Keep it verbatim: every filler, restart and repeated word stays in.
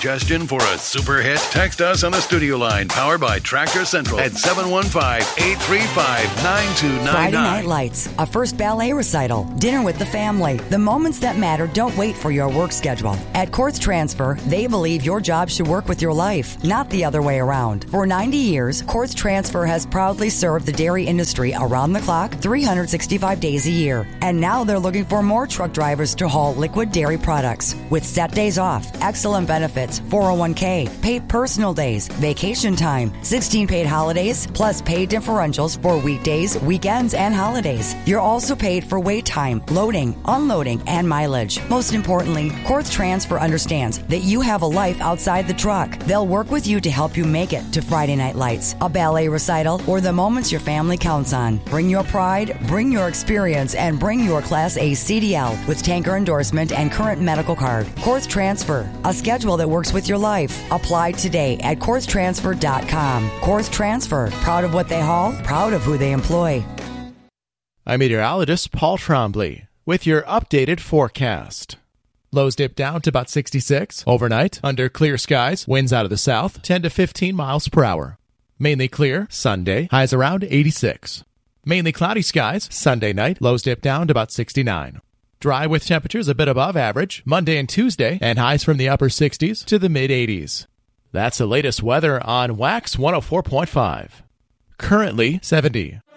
Suggestion for a super hit? Text us on the studio line powered by Tractor Central at seven one five, eight three five, nine two nine nine. Friday Night Lights, a first ballet recital, dinner with the family. The moments that matter don't wait for your work schedule. At Quartz Transfer, they believe your job should work with your life, not the other way around. For ninety years, Quartz Transfer has proudly served the dairy industry around the clock, three hundred sixty-five days a year. And now they're looking for more truck drivers to haul liquid dairy products. With set days off, excellent benefits, four oh one k, paid personal days, vacation time, sixteen paid holidays, plus paid differentials for weekdays, weekends, and holidays. You're also paid for wait time, loading, unloading, and mileage. Most importantly, Quartz Transfer understands that you have a life outside the truck. They'll work with you to help you make it to Friday Night Lights, a ballet recital, or the moments your family counts on. Bring your pride, bring your experience, and bring your Class A C D L with tanker endorsement and current medical card. Quartz Transfer, a schedule that works with your life. Apply today at quartz transfer dot com. Quartz Transfer, proud of what they haul, proud of who they employ. I'm meteorologist Paul Trombley with your updated forecast. Lows dip down to about sixty-six. Overnight, under clear skies, winds out of the south, ten to fifteen miles per hour. Mainly clear, Sunday, highs around eighty-six. Mainly cloudy skies, Sunday night, lows dip down to about sixty-nine. Dry with temperatures a bit above average, Monday and Tuesday, and highs from the upper sixties to the mid-eighties. That's the latest weather on Wax one oh four point five. Currently seventy.